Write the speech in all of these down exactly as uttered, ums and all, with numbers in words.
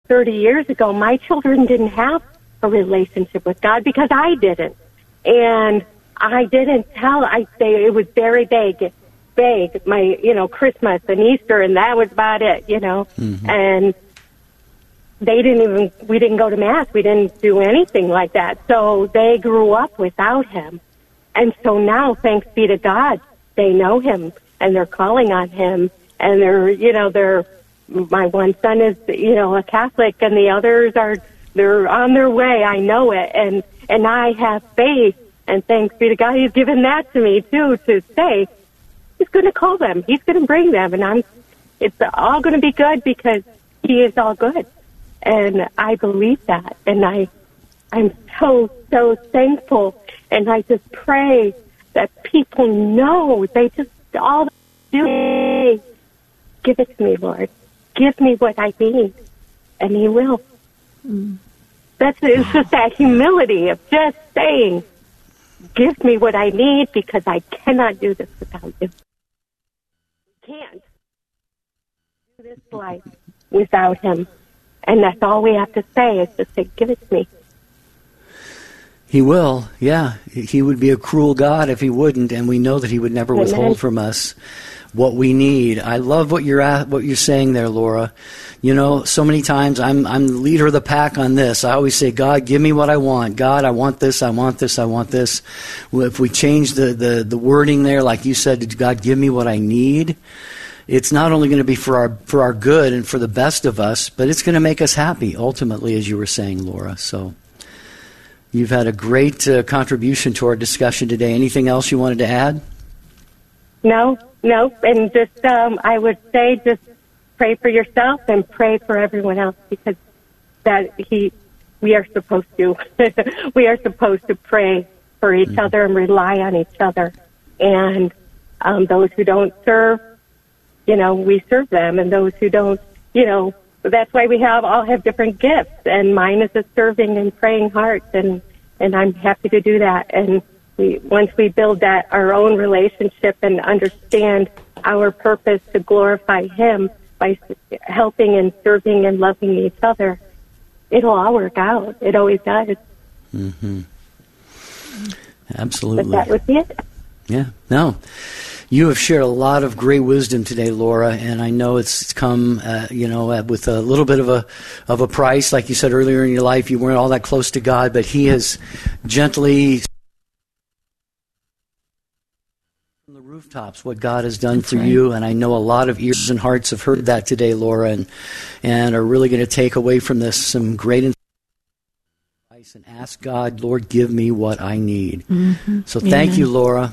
thirty years ago, my children didn't have a relationship with God because I didn't. And I didn't tell, I say it was very vague, vague, my, you know, Christmas and Easter, and that was about it, you know. Mm-hmm. And they didn't even, we didn't go to Mass. We didn't do anything like that. So they grew up without him. And so now, thanks be to God, they know him, and they're calling on him, and they're, you know, they're, my one son is, you know, a Catholic, and the others are, they're on their way. I know it. And, and I have faith, and thanks be to God, he's given that to me, too, to say, he's going to call them. He's going to bring them, and I'm, it's all going to be good because he is all good. And I believe that, and I, I'm so, so thankful, and I just pray that people know, they just all do, give it to me, Lord. Give me what I need, and he will. Mm. That's, it's just that humility of just saying, give me what I need because I cannot do this without you. Can't do this life without him. And that's all we have to say is just say, give it to me. He will, yeah. He would be a cruel God if he wouldn't, and we know that he would never Amen. Withhold from us what we need. I love what you're at, what you're saying there, Laura. You know, so many times I'm I'm the leader of the pack on this. I always say, God, give me what I want. God, I want this, I want this, I want this. If we change the, the, the wording there, like you said, God, give me what I need, it's not only going to be for our for our good and for the best of us, but it's going to make us happy, ultimately, as you were saying, Laura. So you've had a great uh, contribution to our discussion today. Anything else you wanted to add? No, no. And just, um, I would say just pray for yourself and pray for everyone else because that he, we are supposed to. We are supposed to pray for each mm-hmm. other and rely on each other. And um, those who don't serve, you know, we serve them, and those who don't, you know, that's why we have all have different gifts, and mine is a serving and praying heart, and, and I'm happy to do that. And we, once we build that, our own relationship and understand our purpose to glorify him by helping and serving and loving each other, it'll all work out. It always does. Mm-hmm. Absolutely. But that would be it. Yeah, no. You have shared a lot of great wisdom today, Laura, and I know it's come, uh, you know, uh, with a little bit of a of a price. Like you said earlier in your life, you weren't all that close to God, but he has gently from the rooftops what God has done That's for right. you, and I know a lot of ears and hearts have heard that today, Laura, and and are really going to take away from this some great advice and ask God, Lord, give me what I need. Mm-hmm. So thank Amen. You, Laura.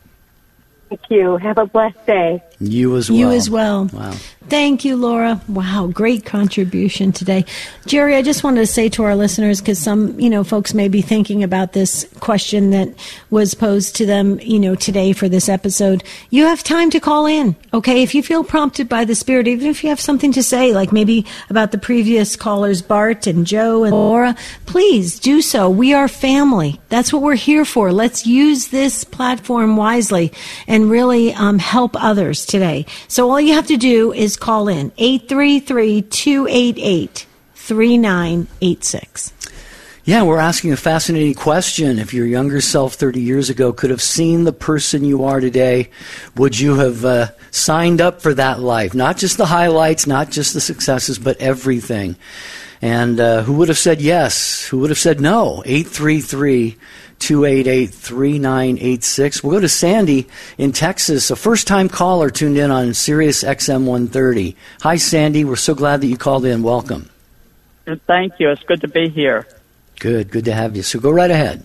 Thank you. Have a blessed day. You as well. You as well. Wow. Thank you, Laura. Wow, great contribution today. Jerry, I just wanted to say to our listeners, because some, you know, folks may be thinking about this question that was posed to them, you know, today for this episode. You have time to call in, okay? If you feel prompted by the Spirit, even if you have something to say, like maybe about the previous callers, Bart and Joe and Laura, please do so. We are family. That's what we're here for. Let's use this platform wisely and really um, help others today. So all you have to do is call in eight three three, two eight eight, three nine eight six. Yeah, we're asking a fascinating question. If your younger self thirty years ago could have seen the person you are today, would you have uh, signed up for that life? Not just the highlights, not just the successes, but everything. And uh, who would have said yes? Who would have said no? eight three three, two eight eight, three nine eight six. We'll go to Sandy in Texas, a first-time caller tuned in on Sirius X M one thirty. Hi, Sandy. We're so glad that you called in. Welcome. Thank you. It's good to be here. Good. Good to have you. So go right ahead.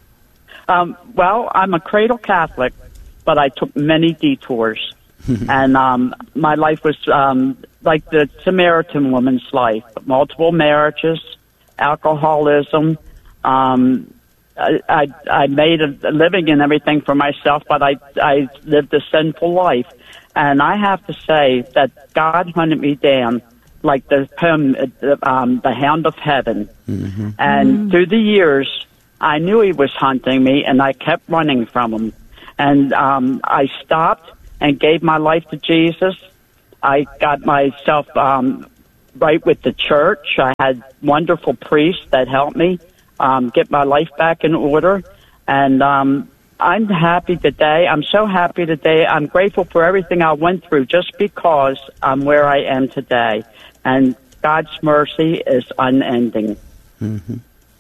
Um, well, I'm a cradle Catholic, but I took many detours. and um, my life was um, like the Samaritan woman's life. Multiple marriages, alcoholism, um I, I I made a living and everything for myself, but I I lived a sinful life, and I have to say that God hunted me down like the poem, um, the Hound of Heaven, mm-hmm. and mm-hmm. through the years, I knew he was hunting me, and I kept running from him, and um, I stopped and gave my life to Jesus. I got myself um, right with the church. I had wonderful priests that helped me um, get my life back in order. And um, I'm happy today. I'm so happy today. I'm grateful for everything I went through just because I'm where I am today. And God's mercy is unending. Mm-hmm.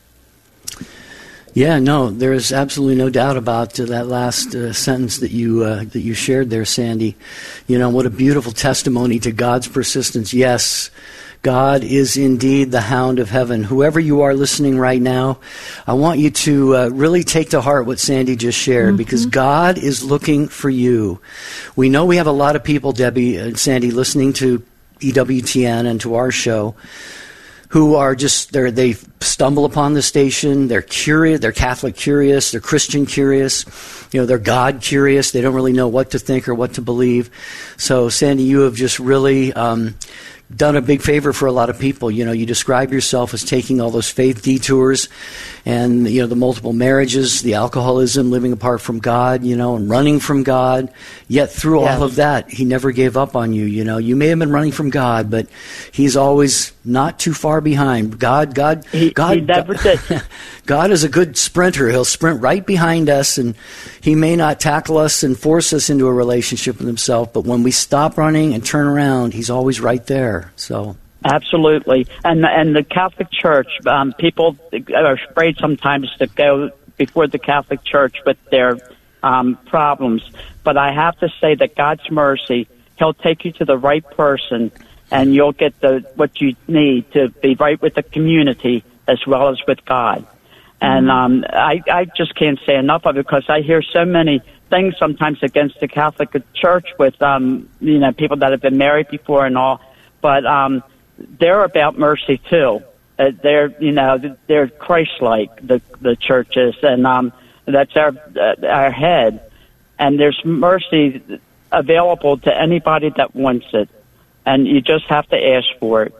Yeah, no, there is absolutely no doubt about uh, that last uh, sentence that you uh, that you shared there, Sandy. You know, what a beautiful testimony to God's persistence. Yes, God is indeed the hound of heaven. Whoever you are listening right now, I want you to uh, really take to heart what Sandy just shared, mm-hmm. because God is looking for you. We know we have a lot of people, Debbie and Sandy, listening to E W T N and to our show, who are just, they they stumble upon the station, they're curious, they're Catholic curious, they're Christian curious, you know, they're God curious, they don't really know what to think or what to believe. So, Sandy, you have just really um, done a big favor for a lot of people. You know, you describe yourself as taking all those faith detours and, you know, the multiple marriages, the alcoholism, living apart from God, you know, and running from God. Yet through yes. all of that, he never gave up on you, you know. You may have been running from God, but he's always not too far behind. God, God, he, God, he never did. God is a good sprinter. He'll sprint right behind us, and he may not tackle us and force us into a relationship with himself, but when we stop running and turn around, he's always right there. So absolutely. And and the Catholic Church, um, people are afraid sometimes to go before the Catholic Church with their um, problems. But I have to say that God's mercy, he'll take you to the right person, and you'll get the what you need to be right with the community as well as with God. And um, I, I just can't say enough of it, because I hear so many things sometimes against the Catholic Church with, um, you know, people that have been married before and all. But um, they're about mercy too. Uh, they're, you know, they're Christ-like, the the church is, and um, that's our uh, our head. And there's mercy available to anybody that wants it, and you just have to ask for it.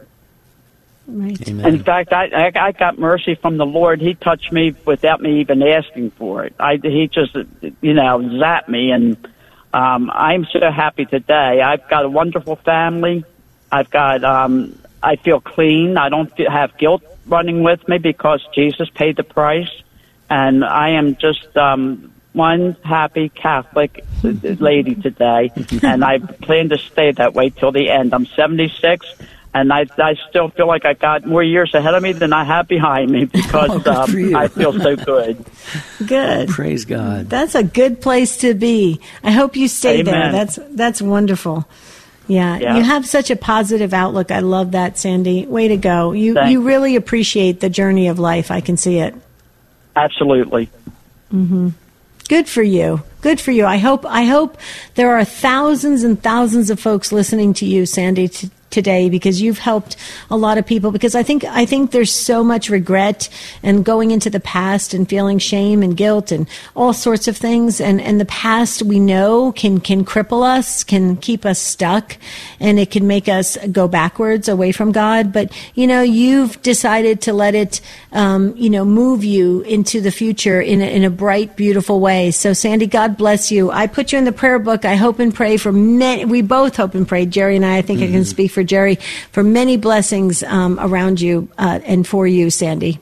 Right. Amen. In fact, I, I I got mercy from the Lord. He touched me without me even asking for it. I he just, you know, zapped me, and um, I'm so happy today. I've got a wonderful family. I've got, um, I feel clean. I don't have guilt running with me because Jesus paid the price. And I am just um, one happy Catholic lady today. And I plan to stay that way till the end. I'm seventy-six, and I, I still feel like I got more years ahead of me than I have behind me, because oh, um, I feel so good. Good. Praise God. That's a good place to be. I hope you stay Amen. there. That's that's wonderful. Yeah, yeah, you have such a positive outlook. I love that, Sandy. Way to go. You Thanks. You really appreciate the journey of life. I can see it. Absolutely. Mm-hmm. Good for you. Good for you. I hope I hope there are thousands and thousands of folks listening to you, Sandy, t- today, because you've helped a lot of people. Because I think I think there's so much regret and going into the past and feeling shame and guilt and all sorts of things. And, and the past, we know, can can cripple us, can keep us stuck, and it can make us go backwards away from God. But, you know, you've decided to let it, um, you know, move you into the future in a, in a bright, beautiful way. So, Sandy, God bless you. I put you in the prayer book. I hope and pray for many. We both hope and pray. Jerry and I, I think mm-hmm. I can speak for Jerry, for many blessings um, around you uh, and for you, Sandy.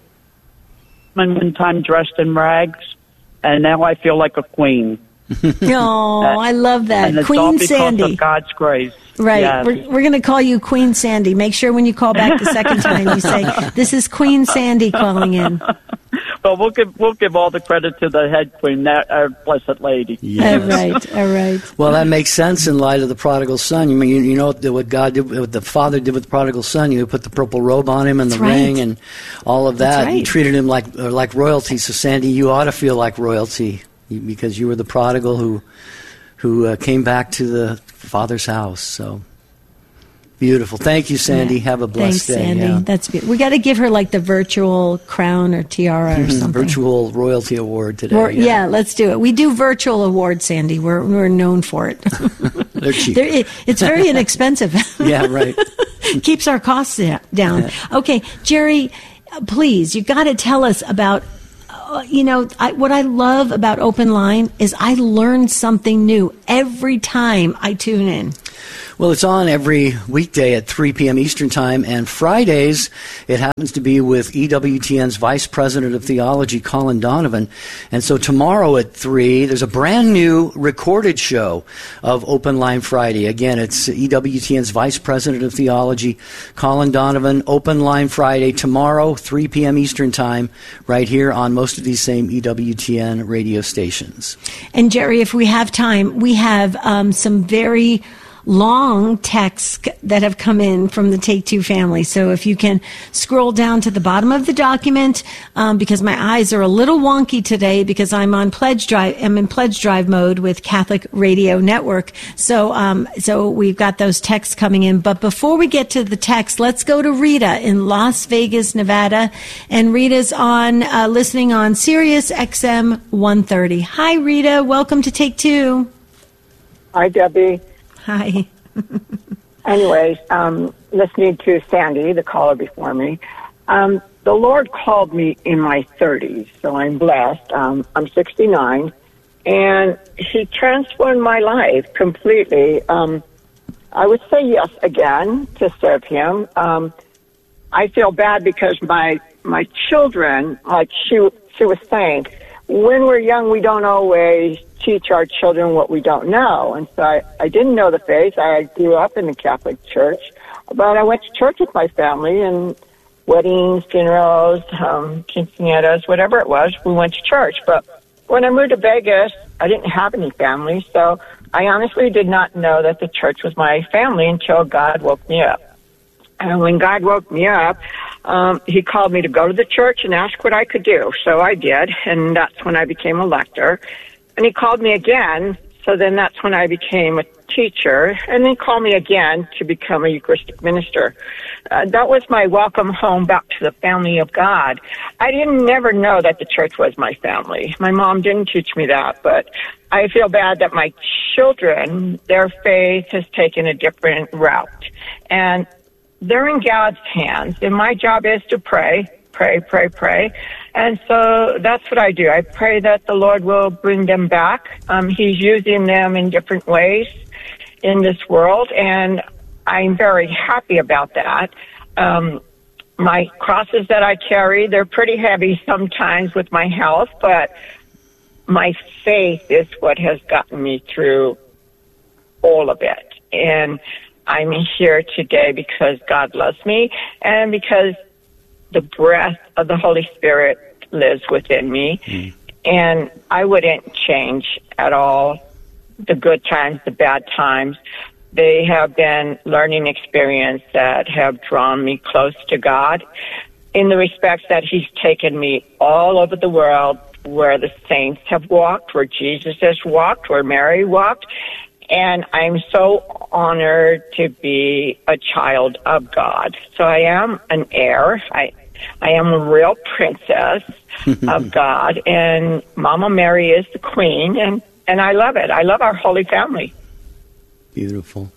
One time dressed in rags, and now I feel like a queen. Oh, I love that. And it's Queen all because Sandy. of God's grace. Right. Yes. We're, we're going to call you Queen Sandy. Make sure when you call back the second time you say, this is Queen Sandy calling in. Well, we'll give we'll give all the credit to the head queen, that our blessed lady. Yes. All right, all right. Well, that makes sense in light of the prodigal son. You mean you, you know what, what God did, what the father did with the prodigal son? You put the purple robe on him and That's the right. ring and all of that. That's right. You treated him like uh, like royalty. So, Sandy, you ought to feel like royalty because you were the prodigal who who uh, came back to the father's house. So. Beautiful. Thank you, Sandy. Yeah. Have a blessed Thanks, day. Sandy. Yeah. That's beautiful. We got to give her like the virtual crown or tiara or something. Virtual royalty award today. Or, yeah. yeah, let's do it. We do virtual awards, Sandy. We're we're known for it. They're cheap. They're, it, it's very inexpensive. Yeah, right. Keeps our costs down. Yeah. Okay, Jerry, please, you got to tell us about. Uh, you know, I, what I love about Open Line is I learn something new every time I tune in. Well, it's on every weekday at three p.m. Eastern Time, and Fridays it happens to be with E W T N's Vice President of Theology, Colin Donovan. And so tomorrow at three, there's a brand new recorded show of Open Line Friday. Again, it's E W T N's Vice President of Theology, Colin Donovan. Open Line Friday tomorrow, three p.m. Eastern Time, right here on most of these same E W T N radio stations. And Jerry, if we have time, we have um, some very long texts that have come in from the Take Two family. So if you can scroll down to the bottom of the document, um, because my eyes are a little wonky today because I'm on pledge drive. I'm in pledge drive mode with Catholic Radio Network. So, um, so we've got those texts coming in. But before we get to the text, let's go to Rita in Las Vegas, Nevada. And Rita's on uh, listening on Sirius X M one thirty. Hi, Rita. Welcome to Take Two. Hi, Debbie. Hi. Anyways, um, listening to Sandy, the caller before me, um, the Lord called me in my thirties, so I'm blessed. Um, I'm sixty-nine, and He transformed my life completely. Um, I would say yes again to serve Him. Um, I feel bad because my my children, like she she was saying, when we're young, we don't always teach our children what we don't know. And so I, I didn't know the faith. I grew up in the Catholic Church, but I went to church with my family, and weddings, funerals, um, quinceañeras, whatever it was, we went to church. But when I moved to Vegas, I didn't have any family, so I honestly did not know that the church was my family until God woke me up. And when God woke me up, um, He called me to go to the church and ask what I could do. So I did, and that's when I became a lector. And He called me again, so then that's when I became a teacher, and then called me again to become a Eucharistic minister. Uh, that was my welcome home back to the family of God. I didn't never know that the church was my family. My mom didn't teach me that, but I feel bad that my children, their faith has taken a different route. And they're in God's hands, and my job is to pray, pray, pray, pray. And so that's what I do. I pray that the Lord will bring them back. Um, he's using them in different ways in this world, and I'm very happy about that. Um, my crosses that I carry, they're pretty heavy sometimes with my health, but my faith is what has gotten me through all of it. And I'm here today because God loves me and because the breath of the Holy Spirit lives within me. Mm. And I wouldn't change at all the good times, the bad times. They have been learning experience that have drawn me close to God in the respects that He's taken me all over the world where the saints have walked, where Jesus has walked, where Mary walked. And I'm so honored to be a child of God. So I am an heir. I I am a real princess of God. And Mama Mary is the queen. And, and I love it. I love our Holy Family. Beautiful.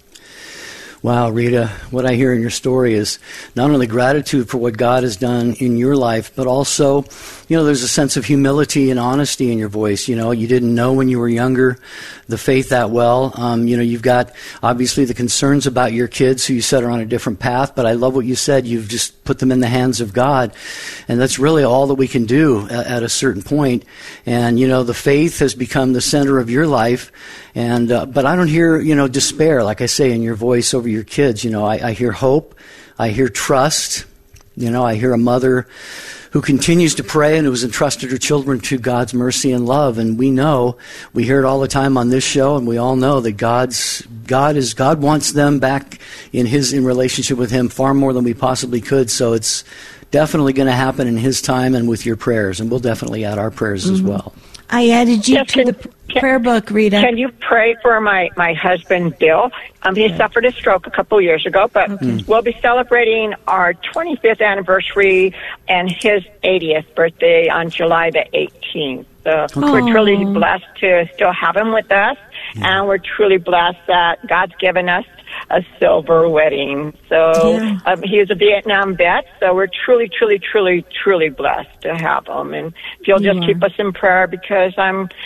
Wow, Rita, what I hear in your story is not only gratitude for what God has done in your life, but also, you know, there's a sense of humility and honesty in your voice. You know, you didn't know when you were younger the faith that well. Um, you know, you've got obviously the concerns about your kids who you said are on a different path, but I love what you said. You've just put them in the hands of God, and that's really all that we can do at, at a certain point. And, you know, the faith has become the center of your life. And uh, but I don't hear, you know, despair, like I say, in your voice over your kids. You know, I, I hear hope. I hear trust. You know, I hear a mother who continues to pray and who has entrusted her children to God's mercy and love. And we know, we hear it all the time on this show, and we all know that God's God is God wants them back in His in relationship with Him far more than we possibly could. So it's definitely going to happen in His time and with your prayers, and we'll definitely add our prayers mm-hmm. as well. I added you yes, to the can, prayer book, Rita. Can you pray for my, my husband, Bill? Um, he yeah. suffered a stroke a couple years ago, but okay. we'll be celebrating our twenty-fifth anniversary and his eightieth birthday on July the eighteenth. So okay. we're truly blessed to still have him with us, yeah. and we're truly blessed that God's given us a silver wedding. So yeah. um, he was a Vietnam vet, so we're truly, truly, truly, truly blessed to have him. And if you'll just yeah. keep us in prayer, because I'm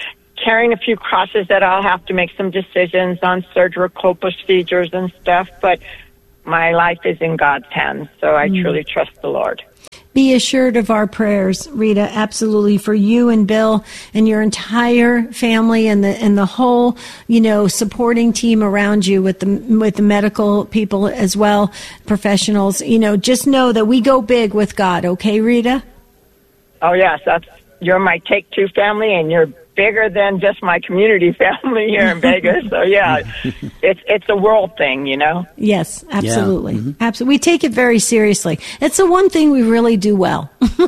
carrying a few crosses that I'll have to make some decisions on surgical procedures and stuff, but my life is in God's hands, so I mm. truly trust the Lord. Be assured of our prayers, Rita, absolutely, for you and Bill and your entire family and the and the whole, you know, supporting team around you with the with the medical people as well, professionals. You know, just know that we go big with God, okay, Rita? Oh, yes, that's you're my Take Two family, and you're bigger than just my community family here in Vegas. So, yeah, it's it's a world thing, you know? Yes, absolutely. Yeah. Mm-hmm. Absolutely. We take it very seriously. It's the one thing we really do well.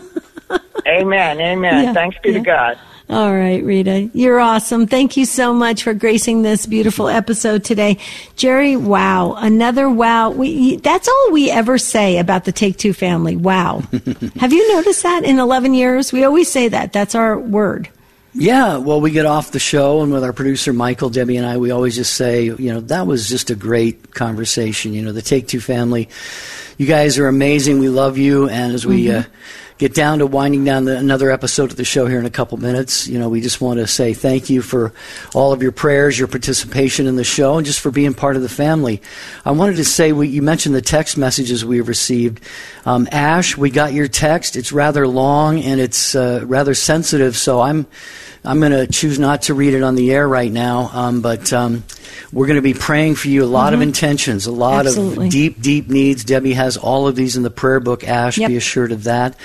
Amen, amen. Yeah, Thanks be yeah. to God. All right, Rita, you're awesome. Thank you so much for gracing this beautiful episode today. Jerry, wow, another wow. We That's all we ever say about the Take Two family, wow. Have you noticed that in eleven years? We always say that. That's our word. Yeah, well, we get off the show, and with our producer, Michael, Debbie, and I, we always just say, you know, that was just a great conversation. You know, the Take Two family, you guys are amazing. We love you, and as we mm-hmm. uh, get down to winding down the, another episode of the show here in a couple minutes, you know, we just want to say thank you for all of your prayers, your participation in the show, and just for being part of the family. I wanted to say, we, you mentioned the text messages we received. Um, Ash, we got your text. It's rather long, and it's uh, rather sensitive, so I'm I'm going to choose not to read it on the air right now, um, but um, we're going to be praying for you. A lot mm-hmm. of intentions, a lot Absolutely. Of deep, deep needs. Debbie has all of these in the prayer book. Ash, yep. Be assured of that.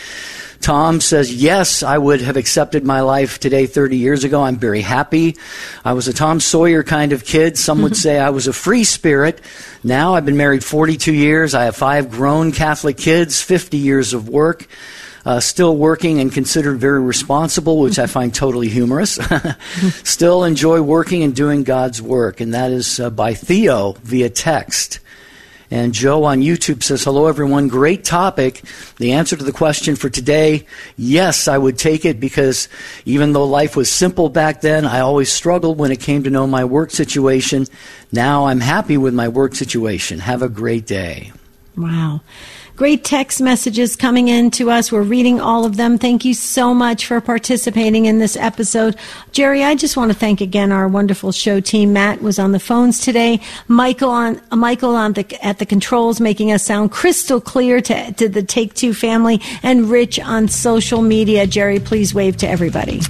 Tom says, yes, I would have accepted my life today thirty years ago. I'm very happy. I was a Tom Sawyer kind of kid. Some would say I was a free spirit. Now I've been married forty-two years. I have five grown Catholic kids, fifty years of work. Uh, still working and considered very responsible, which I find totally humorous. Still enjoy working and doing God's work, and that is uh, by Theo via text. And Joe on YouTube says, hello, everyone. Great topic. The answer to the question for today, yes, I would take it, because even though life was simple back then, I always struggled when it came to know my work situation. Now I'm happy with my work situation. Have a great day. Wow. Great text messages coming in to us. We're reading all of them. Thank you so much for participating in this episode. Jerry, I just want to thank again our wonderful show team. Matt was on the phones today. Michael on Michael on the at the controls, making us sound crystal clear to, to the Take Two family, and Rich on social media. Jerry, please wave to everybody.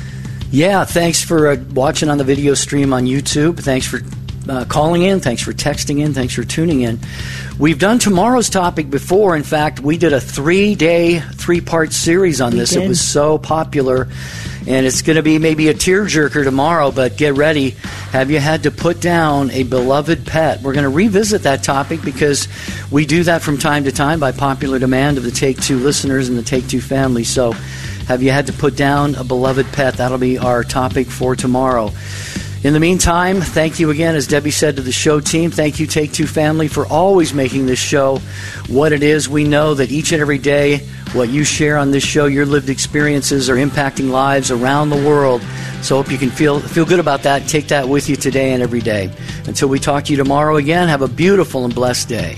Yeah, thanks for uh, watching on the video stream on YouTube. Thanks for Uh, calling in. Thanks for texting in. Thanks for tuning in. We've done tomorrow's topic before. In fact, we did a three-day, three-part series on we this. Did. It was so popular, and it's going to be maybe a tearjerker tomorrow, but get ready. Have you had to put down a beloved pet? We're going to revisit that topic because we do that from time to time by popular demand of the Take Two listeners and the Take Two family. So have you had to put down a beloved pet? That'll be our topic for tomorrow. In the meantime, thank you again, as Debbie said, to the show team. Thank you, Take Two family, for always making this show what it is. We know that each and every day, what you share on this show, your lived experiences, are impacting lives around the world. So I hope you can feel feel good about that. Take that with you today and every day. Until we talk to you tomorrow again, have a beautiful and blessed day.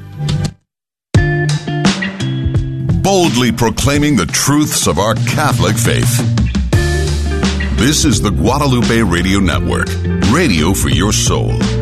Boldly proclaiming the truths of our Catholic faith. This is the Guadalupe Radio Network, radio for your soul.